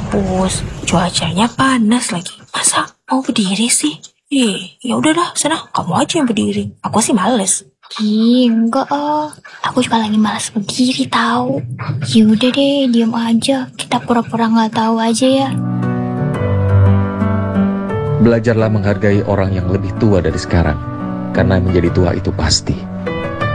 kampus. Cuacanya panas lagi. Masa mau berdiri sih? Ya udah dah, sana kamu aja yang berdiri. Aku sih males. Enggak aku juga lagi malas berdiri tahu. Yaudah deh, diam aja. Kita pura-pura nggak tahu aja ya. Belajarlah menghargai orang yang lebih tua dari sekarang, karena menjadi tua itu pasti.